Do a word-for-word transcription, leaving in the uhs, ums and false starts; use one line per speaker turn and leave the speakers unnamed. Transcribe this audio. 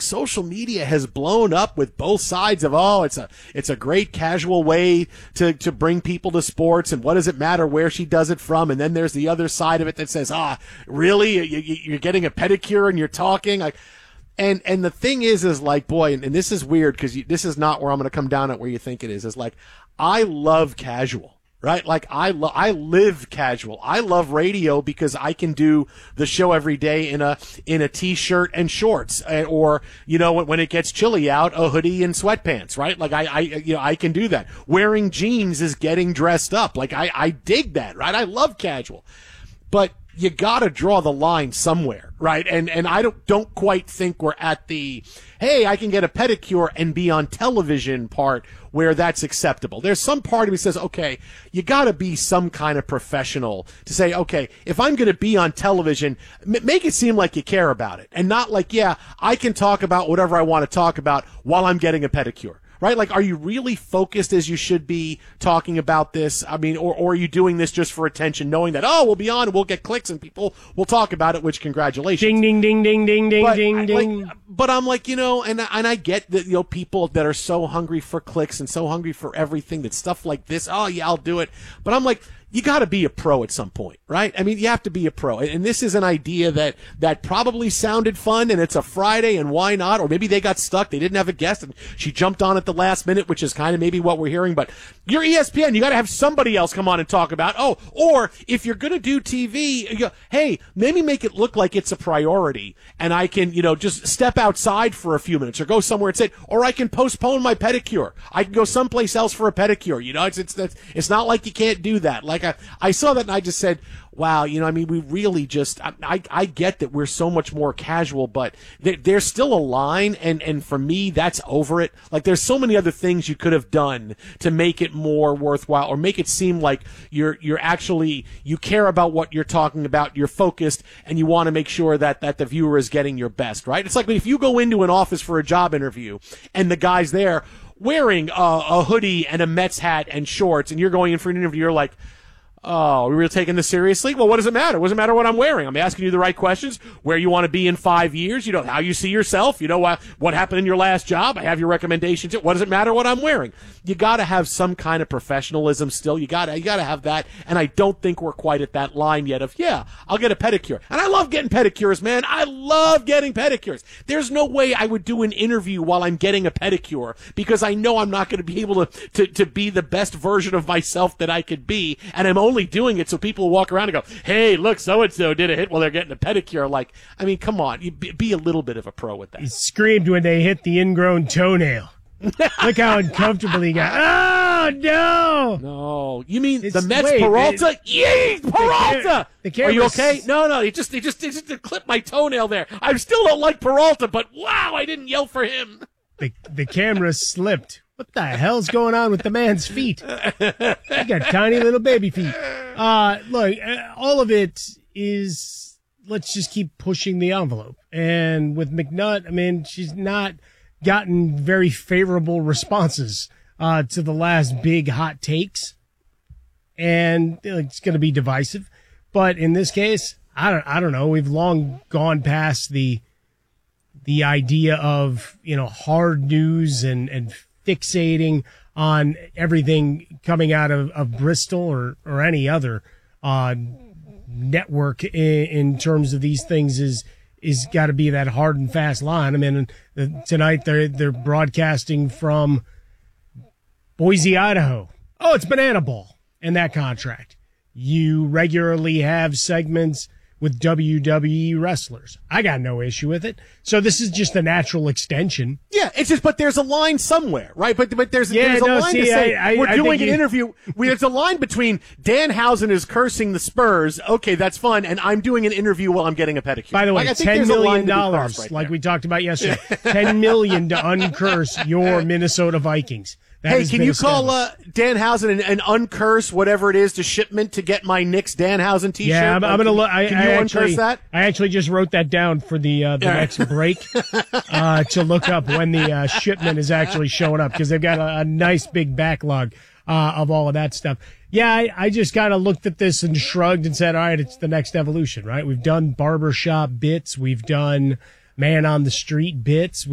social media has blown up with both sides of, oh, it's a it's a great casual way to, to bring people to sports, and what does it matter where she does it from? And then there's the other side of it that says, ah, really? You, you, you're getting a pedicure and you're talking? Like, and and the thing is, is like, boy, and, and this is weird because this is not where I'm going to come down at where you think it is, is like, I love casual. Right? Like I lo- I live casual. I love radio because I can do the show every day in a, in a t-shirt and shorts, or, you know, when, when it gets chilly out, a hoodie and sweatpants, right? Like I, I, you know, I can do that. Wearing jeans is getting dressed up. Like I, I dig that, right? I love casual, but you gotta draw the line somewhere, right? And, and I don't, don't quite think we're at the, hey, I can get a pedicure and be on television part where that's acceptable. There's some part of me says, okay, you gotta be some kind of professional to say, okay, if I'm gonna be on television, m- make it seem like you care about it, and not like, yeah, I can talk about whatever I want to talk about while I'm getting a pedicure. Right? Like, are you really focused as you should be talking about this? I mean, or, or are you doing this just for attention, knowing that, oh, we'll be on and we'll get clicks and people will talk about it, which congratulations.
Ding, ding, ding, ding, ding, ding,
but
ding,
I,
ding.
Like, but I'm like, you know, and, and I get that, you know, people that are so hungry for clicks and so hungry for everything, that stuff like this, oh, yeah, I'll do it. But I'm like, you got to be a pro at some point, right? I mean, you have to be a pro. And this is an idea that, that probably sounded fun, and it's a Friday, and why not? Or maybe they got stuck. They didn't have a guest, and she jumped on at the last minute, which is kind of maybe what we're hearing. But you're E S P N. You got to have somebody else come on and talk about, oh, or if you're going to do T V, you go, hey, maybe make it look like it's a priority, and I can, you know, just step outside for a few minutes or go somewhere and say, or I can postpone my pedicure. I can go someplace else for a pedicure. You know, it's, it's, it's not like you can't do that. Like, I, I saw that and I just said, wow, you know, I mean, we really just, I, I, I get that we're so much more casual, but there, there's still a line, and, and for me, that's over it. Like, there's so many other things you could have done to make it more worthwhile, or make it seem like you're, you're actually, you care about what you're talking about, you're focused, and you want to make sure that, that the viewer is getting your best, right? It's like if you go into an office for a job interview, and the guy's there wearing a, a hoodie and a Mets hat and shorts, and you're going in for an interview, you're like, oh, we were taking this seriously? Well, what does it matter? What does it matter what I'm wearing? I'm asking you the right questions. Where you want to be in five years? You know, how you see yourself? You know, what, what happened in your last job? I have your recommendations. What does it matter what I'm wearing? You got to have some kind of professionalism still. You got to, you got to have that. And I don't think we're quite at that line yet of, yeah, I'll get a pedicure. And I love getting pedicures, man. I love getting pedicures. There's no way I would do an interview while I'm getting a pedicure, because I know I'm not going to be able to, to, to be the best version of myself that I could be. And I'm only doing it so people will walk around and go, hey, look, so-and-so did a hit while they're getting a pedicure. Like, I mean, come on, you be, be a little bit of a pro with that.
He screamed when they hit the ingrown toenail. Look how uncomfortable he got. Oh, no.
No. You mean
It's,
the Mets
wait,
Peralta?
It,
Yay, Peralta!
The, the
Are you okay? No, no, he just, he just, he just clipped my toenail there. I still don't like Peralta, but wow, I didn't yell for him.
The, the camera slipped. What the hell's going on with the man's feet? He got tiny little baby feet. Uh, look, all of it is, let's just keep pushing the envelope. And with McNutt, I mean, she's not gotten very favorable responses uh, to the last big hot takes. And it's going to be divisive. But in this case, I don't, I don't know. We've long gone past the, the idea of, you know, hard news and, and fixating on everything coming out of, of Bristol or, or any other uh, network in, in terms of these things is is got to be that hard and fast line. I mean, the, tonight they're they're broadcasting from Boise, Idaho. Oh, it's Banana Ball and that contract. You regularly have segments with W W E wrestlers. I got no issue with it. So this is just a natural extension.
Yeah, it's just, but there's a line somewhere, right? But but there's,
yeah,
there's a
no,
line
see,
to say,
I, I,
we're
I
doing an
you...
interview. We, there's a line between Danhausen is cursing the Spurs. Okay, that's fun. And I'm doing an interview while I'm getting a pedicure.
By the way,
like,
ten million dollars, right like there. We talked about yesterday. ten million dollars to uncurse your Minnesota Vikings. That
hey, can you call uh, Danhausen and, and uncurse whatever it is to shipment to get my Knicks Danhausen t-shirt?
Yeah, I'm, I'm going to look. I,
can
I
you
actually,
uncurse that?
I actually just wrote that down for the uh, the
yeah.
next break uh, to look up when the uh, shipment is actually showing up, because they've got a, a nice big backlog uh, of all of that stuff. Yeah, I, I just kind of looked at this and shrugged and said, all right, it's the next evolution, right? We've done barbershop bits. We've done man on the street bits.